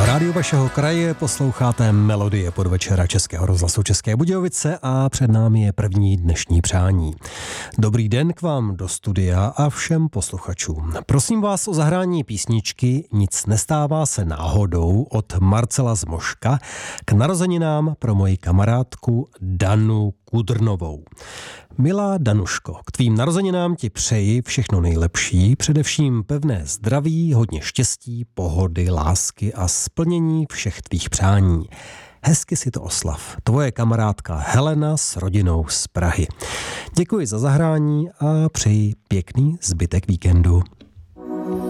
Rádiu vašeho kraje posloucháte Melodie podvečera Českého rozhlasu České Budějovice a před námi je první dnešní přání. Dobrý den k vám do studia a všem posluchačům. Prosím vás o zahrání písničky Nic nestává se náhodou od Marcela Zmoška k narozeninám pro moji kamarádku Danu Kudrnovou. Milá Danuško, k tvým narozeninám ti přeji všechno nejlepší, především pevné zdraví, hodně štěstí, pohody, lásky a splnění všech tvých přání. Hezky si to oslav. Tvoje kamarádka Helena s rodinou z Prahy. Děkuji za zahrání a přeji pěkný zbytek víkendu.